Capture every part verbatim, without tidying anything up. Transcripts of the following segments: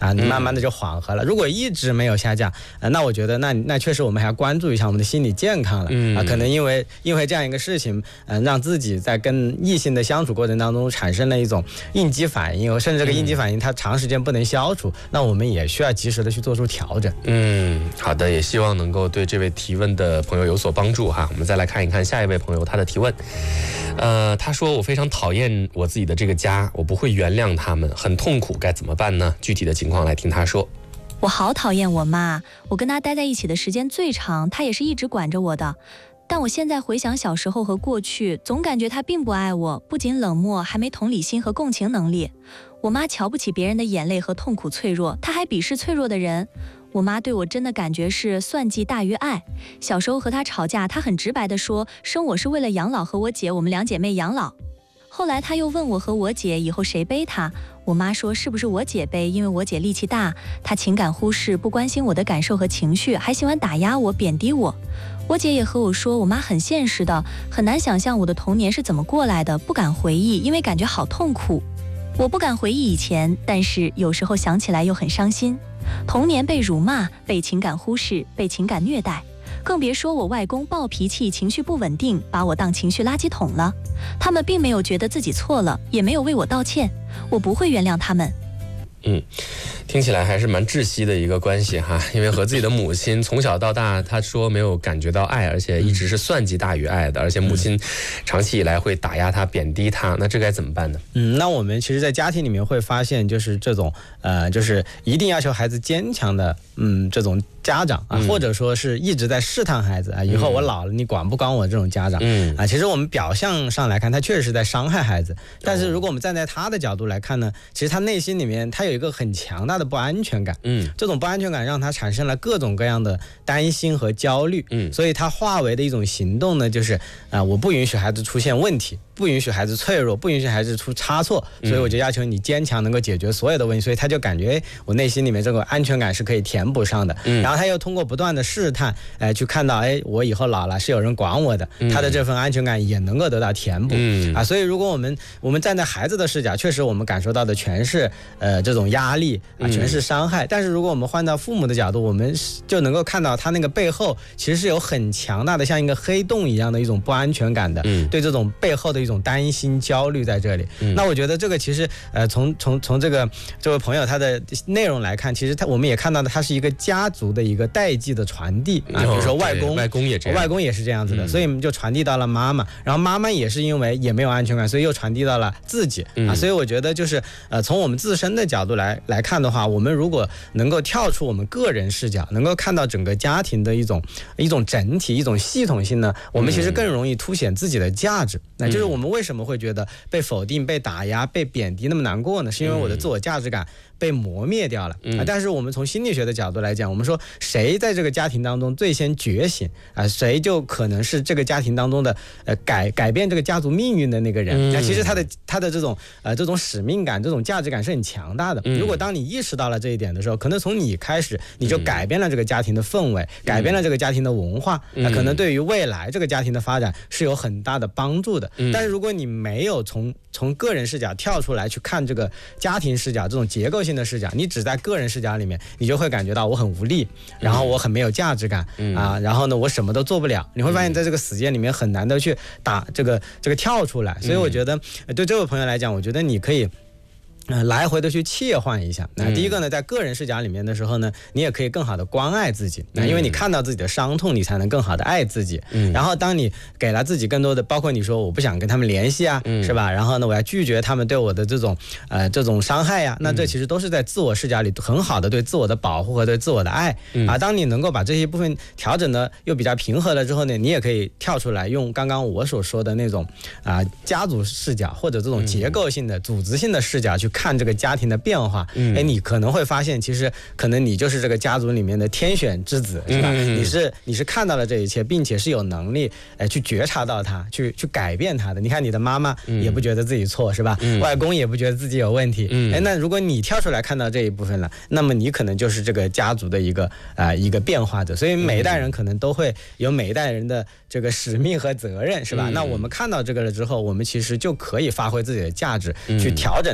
啊，你慢慢的就缓和了。如果一直没有下降，呃，那我觉得那那确实我们还要关注一下我们的心理健康了。 嗯啊，可能因为因为这样一个事情，嗯、呃，让自己在跟异性的相处过程当中产生了一种应激反应，甚至这个应激反应它长时间不能消除，那我们也需要及时的去做出调整。 嗯，好的，也希望能够对这位提问的朋友有所帮助哈。我们再来看一看下一位朋友他的提问，呃，他说我非常讨厌我自己的这个家，我不会原谅他们，很痛苦，该怎么办呢？具体的情况来听他说。 我好讨厌我妈，我跟她待在一起的时间最长，她也是一直管着我的。但我现在回想小时候和过去，总感觉她并不爱我，不仅冷漠，还没同理心和共情能力。我妈瞧不起别人的眼泪和痛苦脆弱，她还鄙视脆弱的人。我妈对我真的感觉是算计大于爱。小时候和她吵架，她很直白地说，生我是为了养老和我姐，我们两姐妹养老。后来她又问我和我姐以后谁背她，我妈说是不是我姐背，因为我姐力气大，她情感忽视，不关心我的感受和情绪，还喜欢打压我，贬低我。我姐也和我说，我妈很现实的，很难想象我的童年是怎么过来的，不敢回忆，因为感觉好痛苦。我不敢回忆以前，但是有时候想起来又很伤心。童年被辱骂，被情感忽视，被情感虐待，更别说我外公暴脾气，情绪不稳定，把我当情绪垃圾桶了。他们并没有觉得自己错了，也没有为我道歉，我不会原谅他们。 嗯，听起来还是蛮窒息的一个关系哈，因为和自己的母亲从小到大，他说没有感觉到爱，而且一直是算计大于爱的，而且母亲长期以来会打压他、贬低他，那这该怎么办呢？ 嗯，那我们其实，在家庭里面会发现，就是这种呃，就是一定要求孩子坚强的，嗯，这种家长啊， 嗯、 或者说是一直在试探孩子啊，以后我老了，你管不管我这种家长？嗯啊，其实我们表象上来看，他确实是在伤害孩子，但是如果我们站在他的角度来看呢，其实他内心里面他有一个很强大的不安全感，嗯，这种不安全感让他产生了各种各样的担心和焦虑，嗯，所以他化为的一种行动呢，就是啊、呃，我不允许孩子出现问题，不允许孩子脆弱，不允许孩子出差错，所以我就要求你坚强，能够解决所有的问题，所以他就感觉我内心里面这个安全感是可以填补上的，嗯，然后他又通过不断的试探，哎，去看到，哎，我以后老了是有人管我的，他的这份安全感也能够得到填补，嗯啊，所以如果我们我们站在孩子的视角，确实我们感受到的全是呃这种压力啊，全是伤害，但是如果我们换到父母的角度，我们就能够看到他那个背后其实是有很强大的像一个黑洞一样的一种不安全感的，嗯，对这种背后的一种担心焦虑在这里，嗯，那我觉得这个其实呃从从从这个这位朋友他的内容来看，其实他我们也看到的他是一个家族的一个代际的传递啊，比如说外公， 外公也这样， 外公也是这样子的，嗯，所以就传递到了妈妈，然后妈妈也是因为也没有安全感，所以又传递到了自己，嗯，啊，所以我觉得就是呃从我们自身的角度来来看的话，我们如果能够跳出我们个人视角，能够看到整个家庭的一种一种整体、一种系统性呢，我们其实更容易凸显自己的价值。嗯，那就是我们为什么会觉得被否定、被打压、被贬低那么难过呢？是因为我的自我价值感被磨灭掉了，嗯，啊，但是我们从心理学的角度来讲，我们说谁在这个家庭当中最先觉醒啊，谁就可能是这个家庭当中的呃改改变这个家族命运的那个人。嗯，那其实他的他的这种呃这种使命感、这种价值感是很强大的。嗯，如果当你意识到了这一点的时候，可能从你开始，你就改变了这个家庭的氛围，嗯，改变了这个家庭的文化，那，嗯，可能对于未来这个家庭的发展是有很大的帮助的。嗯，但是如果你没有从从个人视角跳出来去看这个家庭视角这种结构性的视角，你只在个人视角里面，你就会感觉到我很无力，然后我很没有价值感，嗯，啊，然后呢我什么都做不了，你会发现在这个死结里面很难的去打这个这个跳出来。所以我觉得对这位朋友来讲，我觉得你可以呃，来回的去切换一下。那第一个呢，在个人视角里面的时候呢，你也可以更好的关爱自己。那因为你看到自己的伤痛，你才能更好的爱自己。嗯。然后当你给了自己更多的，包括你说我不想跟他们联系啊，嗯，是吧？然后呢，我要拒绝他们对我的这种呃这种伤害呀，那这其实都是在自我视角里很好的对自我的保护和对自我的爱。嗯。啊，当你能够把这些部分调整的又比较平和了之后呢，你也可以跳出来，用刚刚我所说的那种啊，呃、家族视角或者这种结构性的、组织性的视角去看这个家庭的变化，嗯，哎，你可能会发现，其实可能你就是这个家族里面的天选之子，是吧？嗯，你是你是看到了这一切，并且是有能力，哎，去觉察到它，去去改变它的。你看，你的妈妈也不觉得自己错，是吧？嗯，外公也不觉得自己有问题，嗯，哎，那如果你跳出来看到这一部分了，那么你可能就是这个家族的一个啊，呃、一个变化者。所以每一代人可能都会有每一代人的这个使命和责任，是吧？嗯，那我们看到这个了之后，我们其实就可以发挥自己的价值，嗯，去调整它，去改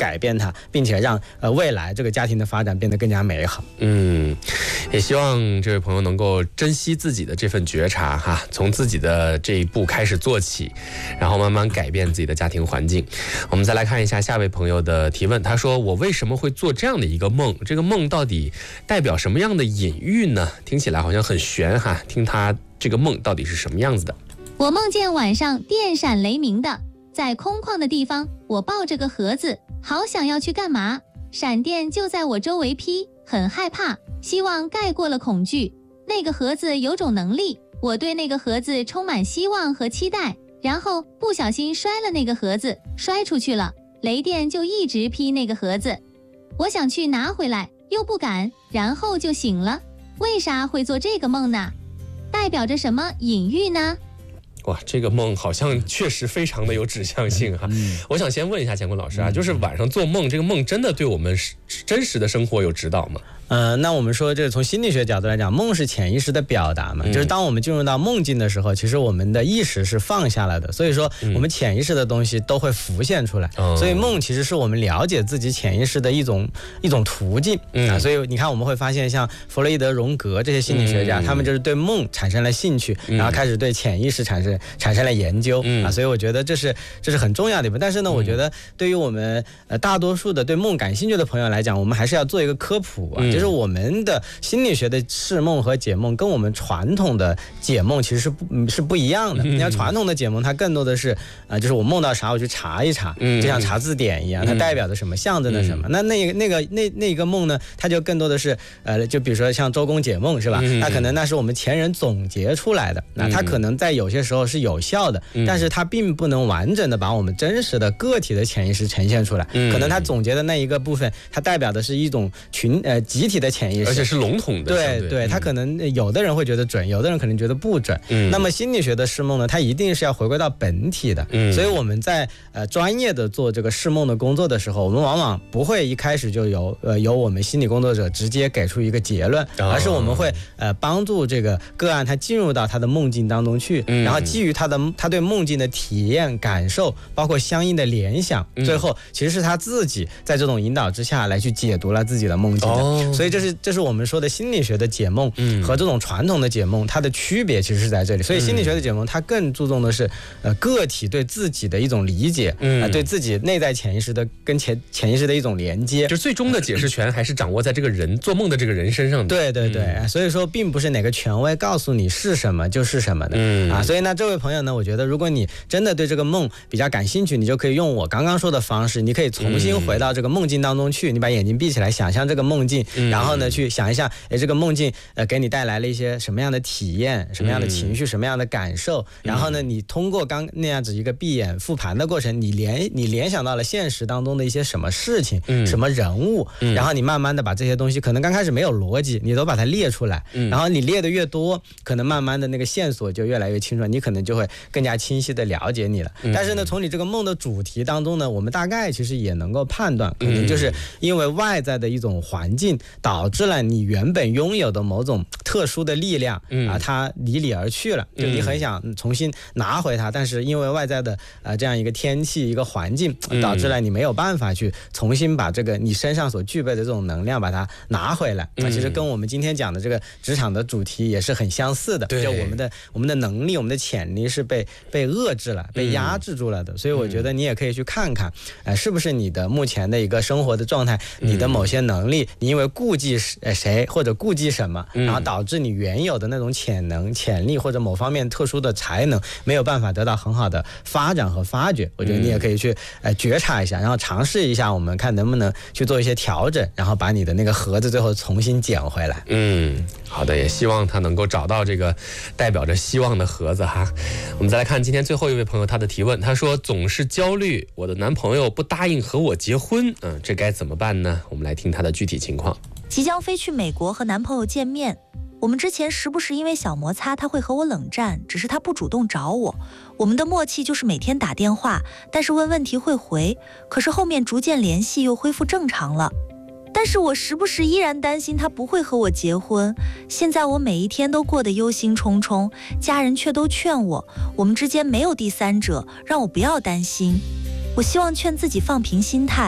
改变它，并且让呃未来这个家庭的发展变得更加美好。 嗯，也希望这位朋友能够珍惜自己的这份觉察哈，从自己的这一步开始做起，然后慢慢改变自己的家庭环境。我们再来看一下下位朋友的提问，他说：我为什么会做这样的一个梦？这个梦到底代表什么样的隐喻呢？听起来好像很玄哈，听他这个梦到底是什么样子的？ 我梦见晚上电闪雷鸣的，在空旷的地方，我抱着个盒子，好想要去干嘛，闪电就在我周围劈，很害怕，希望盖过了恐惧。那个盒子有种能力，我对那个盒子充满希望和期待，然后不小心摔了那个盒子，摔出去了，雷电就一直劈那个盒子。我想去拿回来，又不敢，然后就醒了。为啥会做这个梦呢？代表着什么隐喻呢？ 哇，这个梦好像确实非常的有指向性哈。嗯、我想先问一下乾坤老师啊，就是晚上做梦，这个梦真的对我们真实的生活有指导吗？ 呃，那我们说，这个从心理学角度来讲，梦是潜意识的表达嘛，嗯、就是当我们进入到梦境的时候，其实我们的意识是放下来的，所以说我们潜意识的东西都会浮现出来，嗯、所以梦其实是我们了解自己潜意识的一种一种途径、嗯、啊。所以你看，我们会发现，像弗洛伊德、荣格这些心理学家，嗯、他们就是对梦产生了兴趣，嗯、然后开始对潜意识产生产生了研究、嗯、啊。所以我觉得这是这是很重要的一部分。但是呢，我觉得对于我们呃大多数的对梦感兴趣的朋友来讲，我们还是要做一个科普啊，嗯、就是我们的心理学的释梦和解梦跟我们传统的解梦其实是不是不一样的。你看传统的解梦，它更多的是呃，就是我梦到啥我去查一查，就像查字典一样，它代表着什么，象征着什么。那那个那个那那个梦呢，它就更多的是呃，就比如说像周公解梦是吧？那可能那是我们前人总结出来的，那它可能在有些时候是有效的，但是它并不能完整的把我们真实的个体的潜意识呈现出来。可能它总结的那一个部分，它代表的是一种群呃集体的潜意识。 而且是笼统的， 对对，他可能有的人会觉得准，有的人可能觉得不准。嗯，那么心理学的释梦呢，它一定是要回归到本体的。嗯，所以我们在呃专业的做这个释梦的工作的时候，我们往往不会一开始就由呃由我们心理工作者直接给出一个结论，而是我们会呃帮助这个个案他进入到他的梦境当中去，嗯、然后基于他的他对梦境的体验感受，包括相应的联想，嗯、最后其实是他自己在这种引导之下来去解读了自己的梦境的。哦、所以这是这是我们说的心理学的解梦和这种传统的解梦，它的区别其实是在这里。所以心理学的解梦，它更注重的是呃个体对自己的一种理解，嗯、呃，对自己内在潜意识的跟潜潜意识的一种连接。 就最终的解释权还是掌握在这个人做梦的这个人身上的。 对对对，嗯、所以说并不是哪个权威告诉你是什么就是什么的。嗯啊，所以呢，这位朋友呢，我觉得如果你真的对这个梦比较感兴趣，你就可以用我刚刚说的方式，你可以重新回到这个梦境当中去，你把眼睛闭起来，想象这个梦境，嗯、然后呢去想一下，哎，这个梦境呃给你带来了一些什么样的体验，什么样的情绪，嗯、什么样的感受，然后呢，你通过刚那样子一个闭眼复盘的过程，你联你联想到了现实当中的一些什么事情，嗯、什么人物，嗯、然后你慢慢的把这些东西，可能刚开始没有逻辑，你都把它列出来，嗯、然后你列的越多，可能慢慢的那个线索就越来越清楚，你可能就会更加清晰的了解你了。嗯、但是呢，从你这个梦的主题当中呢，我们大概其实也能够判断，可能就是因为外在的一种环境导致了你原本拥有的某种特殊的力量，嗯、啊，它离你而去了，就你很想重新拿回它，但是因为外在的呃这样一个天气一个环境，导致了你没有办法去重新把这个你身上所具备的这种能量把它拿回来。啊，其实跟我们今天讲的这个职场的主题也是很相似的，就我们的我们的能力，我们的潜力是被被遏制了，被压制住了的。所以我觉得你也可以去看看，呃，是不是你的目前的一个生活的状态，你的某些能力，你因为顾忌呃谁或者顾忌什么，然后导致你原有的那种潜能、潜力或者某方面特殊的才能没有办法得到很好的发展和发掘。我觉得你也可以去呃觉察一下，然后尝试一下，我们看能不能去做一些调整，然后把你的那个盒子最后重新捡回来。 嗯，好的，也希望他能够找到这个代表着希望的盒子哈。我们再来看今天最后一位朋友他的提问，他说总是焦虑，我的男朋友不答应和我结婚，嗯，这该怎么办呢？我们来听他的具体情况。 即将飞去美国和男朋友见面，我们之前时不时因为小摩擦他会和我冷战，只是他不主动找我。我们的默契就是每天打电话，但是问问题会回，可是后面逐渐联系又恢复正常了。但是我时不时依然担心他不会和我结婚，现在我每一天都过得忧心忡忡，家人却都劝我，我们之间没有第三者，让我不要担心。我希望劝自己放平心态，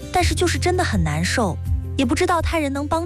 但是就是真的很难受，也不知道他人能帮